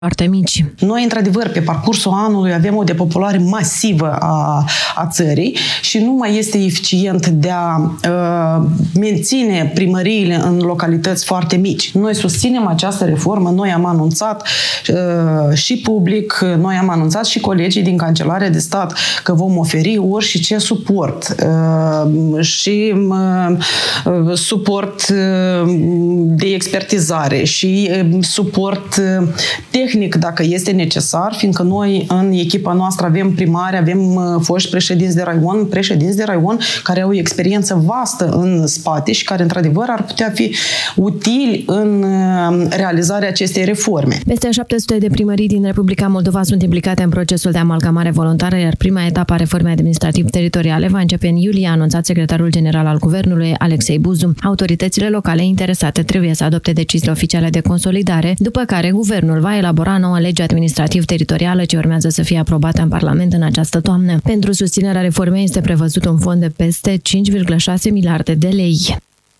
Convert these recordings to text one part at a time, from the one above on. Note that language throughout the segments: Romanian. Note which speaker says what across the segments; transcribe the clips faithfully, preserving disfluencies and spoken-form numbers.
Speaker 1: foarte mici.
Speaker 2: Noi, într-adevăr, pe parcursul anului avem o depopulare masivă a, a țării și nu mai este eficient de a uh, menține primăriile în localități foarte mici. Noi susținem această reformă, noi am anunțat uh, și public, noi am anunțat și colegii din Cancelarea de Stat că vom oferi orice suport uh, și uh, suport uh, de expertizare și uh, suport uh, tehnic dacă este necesar, fiindcă noi în echipa noastră avem primari, avem foști președinți de raion, președinți de raion care au o experiență vastă în spate și care într-adevăr ar putea fi utili în realizarea acestei reforme.
Speaker 1: Peste șapte sute de primării din Republica Moldova sunt implicate în procesul de amalgamare voluntară, iar prima etapă a reformei administrativ-teritoriale va începe în iulie, a anunțat secretarul general al Guvernului, Alexei Buzu. Autoritățile locale interesate trebuie să adopte deciziile oficiale de consolidare, după care Guvernul va elabora noua lege administrativ-teritorială ce urmează să fie aprobată în Parlament în această toamnă. Pentru susținerea reformei este prevăzut un fond de peste cinci virgulă șase miliarde de lei.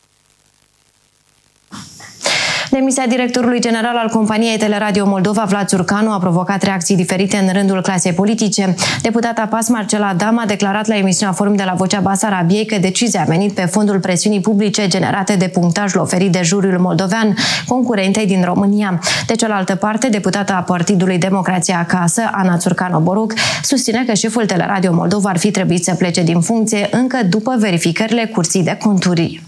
Speaker 1: Demisia directorului general al companiei Teleradio Moldova, Vlad Țurcanu, a provocat reacții diferite în rândul clasei politice. Deputata P A S Marcela Adam a declarat la emisiunea Forum de la Vocea Basarabiei că decizia a venit pe fondul presiunii publice generate de punctajul oferit de juriul moldovean concurentei din România. De cealaltă parte, deputata a Partidului Democrația Acasă, Ana Țurcanu-Boruc, susține că șeful Teleradio Moldova ar fi trebuit să plece din funcție încă după verificările Curții de Conturi.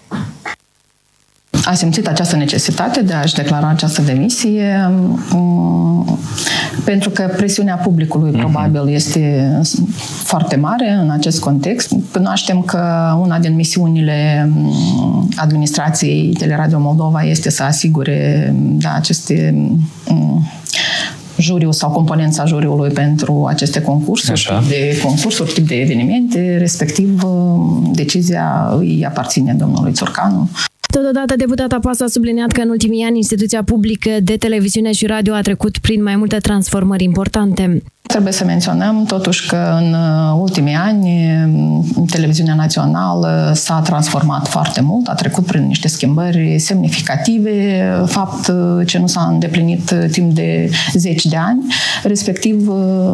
Speaker 3: A simțit această necesitate de a-și declara această demisie pentru că presiunea publicului probabil este foarte mare în acest context. Cunoaștem că una din misiunile administrației Teleradio Moldova este să asigure da, aceste juriu sau componența juriului pentru aceste concursuri, Așa. tip de concursuri, tip de evenimente, respectiv decizia îi aparține domnului Țurcanu.
Speaker 1: Totodată, deputata P A S a subliniat că în ultimii ani instituția publică de televiziune și radio a trecut prin mai multe transformări importante.
Speaker 3: Trebuie să menționăm totuși că în ultimii ani televiziunea națională s-a transformat foarte mult, a trecut prin niște schimbări semnificative, fapt ce nu s-a îndeplinit timp de zeci de ani, respectiv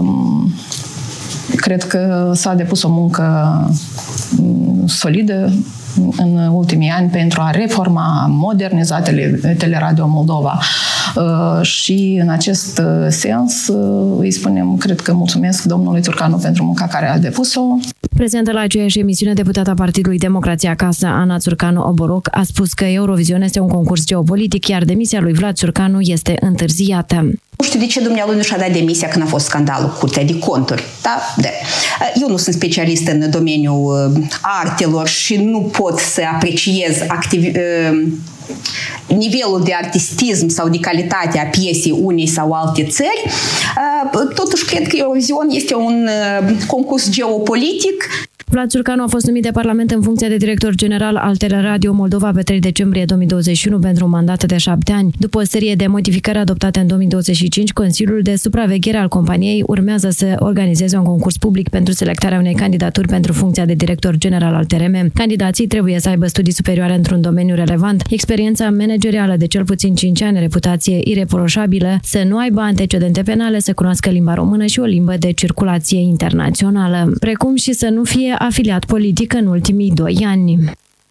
Speaker 3: cred că s-a depus o muncă solidă în ultimii ani pentru a reforma, moderniza tele, Teleradio Moldova. Și în acest sens îi spunem, cred că mulțumesc domnului Țurcanu pentru munca care a depus-o.
Speaker 1: Prezentă la aceeași emisiune, deputata Partidului Democrația Acasă, Ana Țurcanu-Boruc, a spus că Eurovision este un concurs geopolitic, iar demisia lui Vlad Țurcanu este întârziată.
Speaker 4: Nu știu de ce dumnealui nu și-a dat demisia când a fost scandalul Curtea de Conturi. Da? De. Eu nu sunt specialist în domeniul artelor și nu pot să apreciez activ, nivelul de artistism sau de calitate a piesei unei sau alte țări. Totuși, cred că Eurovision este un concurs geopolitic.
Speaker 1: Vlad Țurcanu a fost numit de Parlament în funcție de director general al Teleradio Moldova pe trei decembrie două mii douăzeci și unu pentru un mandat de șapte ani. După o serie de modificări adoptate în două mii douăzeci și cinci, Consiliul de Supraveghere al companiei urmează să organizeze un concurs public pentru selectarea unei candidaturi pentru funcția de director general al T R M. Candidații trebuie să aibă studii superioare într-un domeniu relevant, experiența managerială de cel puțin cinci ani, reputație ireproșabilă, să nu aibă antecedente penale, să cunoască limba română și o limbă de circulație internațională, precum și să nu fie afiliat politic în ultimii doi ani.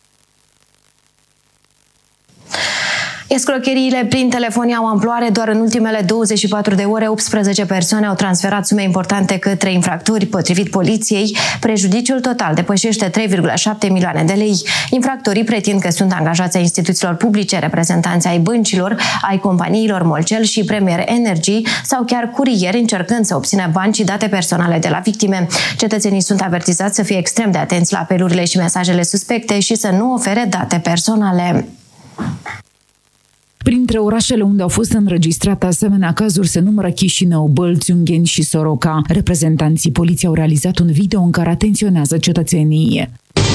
Speaker 1: Escrocheriile prin telefonie au amploare. Doar în ultimele douăzeci și patru de ore, optsprezece persoane au transferat sume importante către infractori. Potrivit poliției, prejudiciul total depășește trei virgulă șapte milioane de lei. Infractorii pretind că sunt angajați ai instituțiilor publice, reprezentanți ai băncilor, ai companiilor Molcel și Premier Energy sau chiar curieri încercând să obțină bani și date personale de la victime. Cetățenii sunt avertizați să fie extrem de atenți la apelurile și mesajele suspecte și să nu ofere date personale.
Speaker 5: Printre orașele unde au fost înregistrate asemenea cazuri se numără Chișinău, Bălți, Ungheni și Soroca. Reprezentanții poliției au realizat un video în care atenționează cetățenii.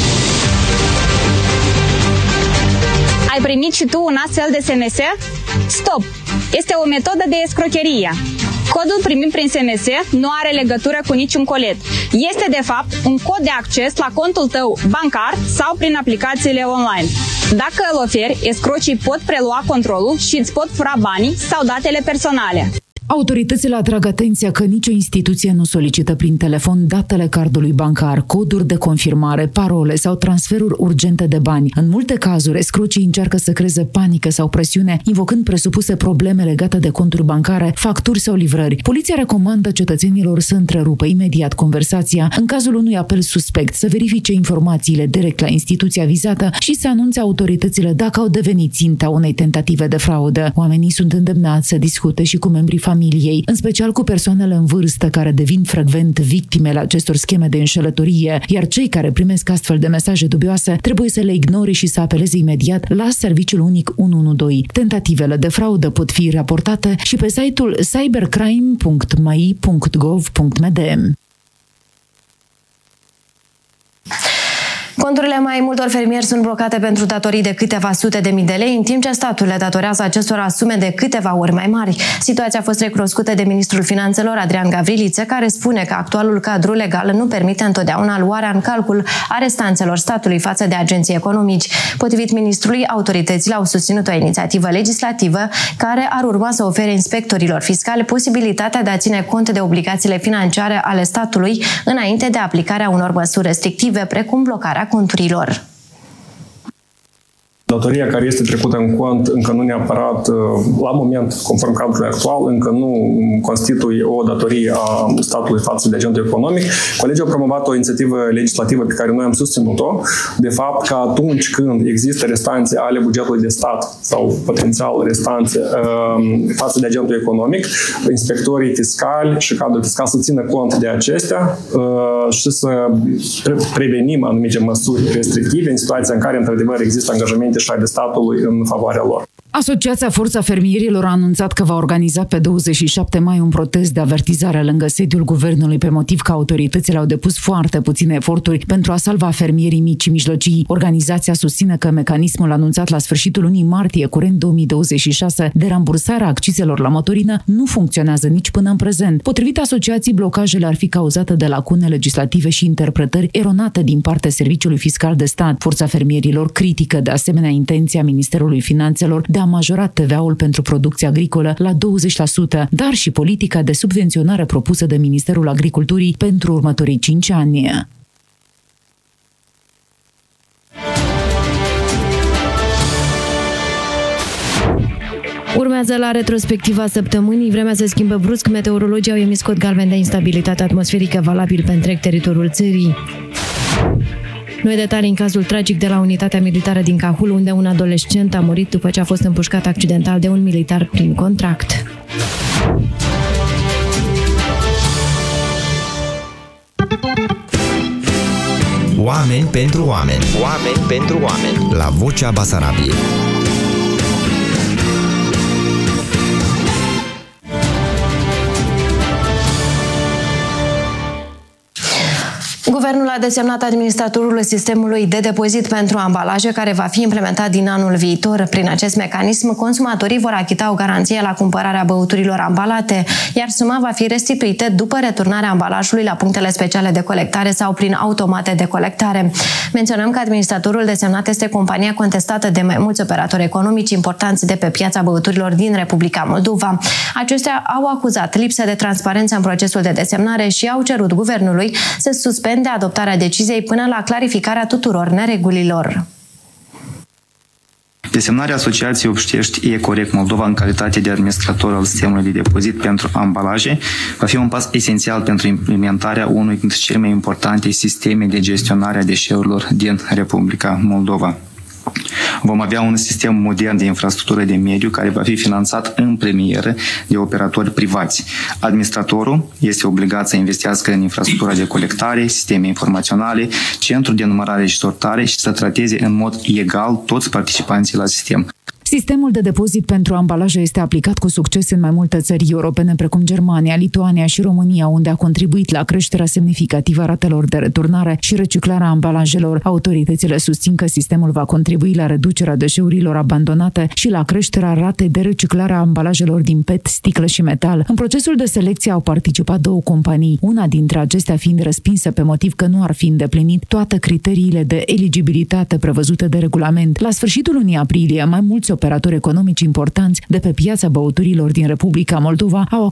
Speaker 6: Ai primit și tu un astfel de S M S? Stop! Este o metodă de escrocherie. Codul primit prin S M S nu are legătură cu niciun colet. Este, de fapt, un cod de acces la contul tău bancar sau prin aplicațiile online. Dacă îl oferi, escrocii pot prelua controlul și îți pot fura banii sau datele personale.
Speaker 5: Autoritățile atrag atenția că nicio instituție nu solicită prin telefon datele cardului bancar, coduri de confirmare, parole sau transferuri urgente de bani. În multe cazuri, escrocii încearcă să creeze panică sau presiune, invocând presupuse probleme legate de conturi bancare, facturi sau livrări. Poliția recomandă cetățenilor să întrerupă imediat conversația în cazul unui apel suspect, să verifice informațiile direct la instituția vizată și să anunțe autoritățile dacă au devenit ținta unei tentative de fraudă. Oamenii sunt îndemnați să discute și cu membrii familiei, în special cu persoanele în vârstă care devin frecvent victimele acestor scheme de înșelătorie, iar cei care primesc astfel de mesaje dubioase trebuie să le ignore și să apeleze imediat la serviciul unic unu unu doi. Tentativele de fraudă pot fi raportate și pe site-ul cybercrime punct m a i punct gov punct m d.
Speaker 1: Conturile mai multor fermieri sunt blocate pentru datorii de câteva sute de mii de lei, în timp ce statul le datorează acestora sume de câteva ori mai mari. Situația a fost recunoscută de ministrul finanțelor, Adrian Gavriliță, care spune că actualul cadru legal nu permite întotdeauna luarea în calcul a restanțelor statului față de agenții economici. Potrivit ministrului, autoritățile au susținut o inițiativă legislativă care ar urma să ofere inspectorilor fiscali posibilitatea de a ține cont de obligațiile financiare ale statului înainte de aplicarea unor măsuri restrictive, precum blocarea conturilor.
Speaker 7: Datoria care este trecută în cont încă nu neapărat, la moment, conform cadrului actual, încă nu constituie o datorie a statului față de agentul economic. Colegii au promovat o inițiativă legislativă pe care noi am susținut-o, de fapt că atunci când există restanțe ale bugetului de stat sau potențial restanțe față de agentul economic, inspectorii fiscali și cadrul fiscal să țină cont de acestea și să prevenim anumite măsuri restrictive în situația în care, într-adevăr, există angajamente și ale statului în favoarea lor.
Speaker 5: Asociația Forța Fermierilor a anunțat că va organiza pe douăzeci și șapte mai un protest de avertizare lângă sediul guvernului pe motiv că autoritățile au depus foarte puține eforturi pentru a salva fermierii mici și mijlocii. Organizația susține că mecanismul anunțat la sfârșitul lunii martie curent două mii douăzeci și șase de rambursarea accizelor la motorină nu funcționează nici până în prezent. Potrivit asociației, blocajele ar fi cauzate de lacune legislative și interpretări eronate din partea Serviciului Fiscal de Stat. Forța Fermierilor critică de asemenea intenția Ministerului Finanțelor de a majora T V A-ul pentru producția agricolă la douăzeci la sută, dar și politica de subvenționare propusă de Ministerul Agriculturii pentru următorii cinci ani.
Speaker 1: Urmează la retrospectiva săptămânii. Vremea se schimbă brusc. Meteorologii au emis cod galben de instabilitate atmosferică valabil pe întreg teritoriul țării. Noi detalii în cazul tragic de la unitatea militară din Cahul, unde un adolescent a murit după ce a fost împușcat accidental de un militar prin contract.
Speaker 8: Oameni pentru oameni. Oameni pentru oameni. La Vocea Basarabiei.
Speaker 1: Guvernul a desemnat administratorul sistemului de depozit pentru ambalaje, care va fi implementat din anul viitor. Prin acest mecanism, consumatorii vor achita o garanție la cumpărarea băuturilor ambalate, iar suma va fi restituită după returnarea ambalajului la punctele speciale de colectare sau prin automate de colectare. Menționăm că administratorul desemnat este compania contestată de mai mulți operatori economici importanți de pe piața băuturilor din Republica Moldova. Aceștia au acuzat lipsă de transparență în procesul de desemnare și au cerut guvernului să suspende de adoptarea deciziei până la clarificarea tuturor neregulilor.
Speaker 9: Desemnarea Asociației Obștești Ecorect Moldova în calitate de administrator al sistemului de depozit pentru ambalaje va fi un pas esențial pentru implementarea unui dintre cele mai importante sisteme de gestionare a deșeurilor din Republica Moldova. Vom avea un sistem modern de infrastructură de mediu care va fi finanțat în premieră de operatori privați. Administratorul este obligat să investească în infrastructura de colectare, sisteme informaționale, centru de numărare și sortare și să trateze în mod egal toți participanții la sistem.
Speaker 5: Sistemul de depozit pentru ambalaje este aplicat cu succes în mai multe țări europene, precum Germania, Lituania și România, unde a contribuit la creșterea semnificativă a ratelor de returnare și reciclarea ambalajelor. Autoritățile susțin că sistemul va contribui la reducerea deșeurilor abandonate și la creșterea ratei de reciclare a ambalajelor din P E T, sticlă și metal. În procesul de selecție au participat două companii, una dintre acestea fiind respinsă pe motiv că nu ar fi îndeplinit toate criteriile de eligibilitate prevăzute de regulament. La sfârșitul lunii aprilie, mai mulți operatori economici importanți de pe piața băuturilor din Republica Moldova au